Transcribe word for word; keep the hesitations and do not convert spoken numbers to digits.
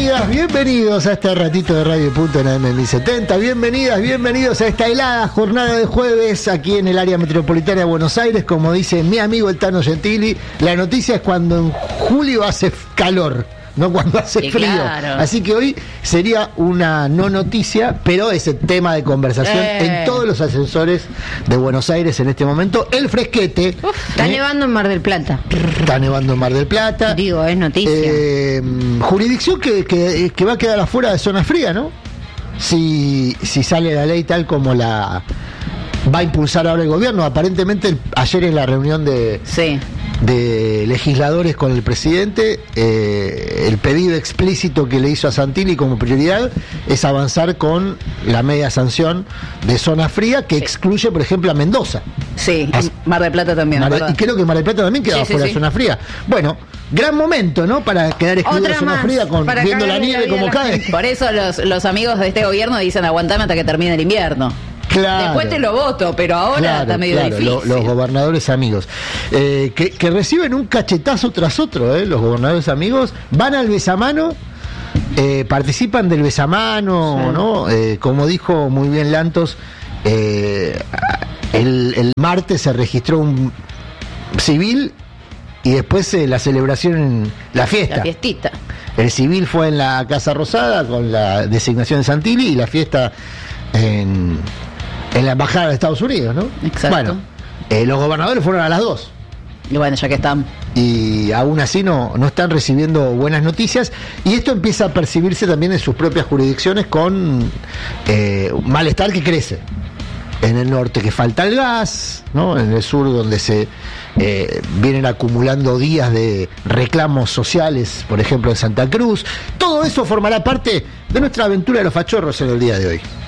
bienvenidas, bienvenidos a este ratito de Radio Punto en A M mil setenta. Bienvenidas, bienvenidos a esta helada jornada de jueves aquí en el área metropolitana de Buenos Aires. Como dice mi amigo el Tano Gentili, la noticia es cuando en julio hace calor, no cuando hace sí, frío. Claro. Así que hoy sería una no noticia, pero es el tema de conversación eh. en todos los ascensores de Buenos Aires en este momento. El fresquete. Uf, está ¿eh? nevando en Mar del Plata. Está nevando en Mar del Plata. Digo, es noticia. Eh, jurisdicción que, que, que va a quedar afuera de zona fría, ¿no? Si, si sale la ley tal como la va a impulsar ahora el gobierno. Aparentemente ayer en la reunión de... Sí. de legisladores con el presidente, eh, el pedido explícito que le hizo a Santilli como prioridad es avanzar con la media sanción de zona fría que sí. excluye, por ejemplo, a Mendoza. Sí, As- Mar del Plata también. Mar, y creo que Mar del Plata también quedaba sí, sí, fuera sí. de zona fría. Bueno, gran momento, ¿no? Para quedar excluido de zona fría con, viendo la nieve como cae. Por eso los, los amigos de este gobierno dicen aguantame hasta que termine el invierno. Claro, después te lo voto, pero ahora claro, está medio claro, difícil. Lo, los gobernadores amigos eh, que, que reciben un cachetazo tras otro, eh, los gobernadores amigos van al besamano, eh, participan del besamano, sí. ¿no? Eh, como dijo muy bien Lantos, eh, el, el martes se registró un civil y después eh, la celebración en la fiesta. La fiestita. El civil fue en la Casa Rosada con la designación de Santilli y la fiesta en en la embajada de Estados Unidos, ¿no? Exacto. Bueno, eh, los gobernadores fueron a las dos. Y bueno, ya que están. Y aún así no, no están recibiendo buenas noticias. Y esto empieza a percibirse también en sus propias jurisdicciones con eh, un malestar que crece. En el norte que falta el gas, ¿no? En el sur donde se eh, vienen acumulando días de reclamos sociales, por ejemplo en Santa Cruz. Todo eso formará parte de nuestra aventura de los fachorros en el día de hoy.